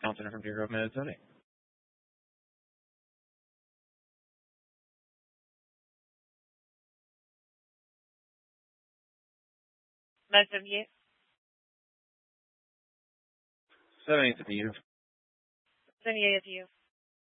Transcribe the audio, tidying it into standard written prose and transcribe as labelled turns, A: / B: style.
A: Counselor from Deer Grove, Minnesota.
B: Most of you.
A: 78 of you.
B: 78 of you.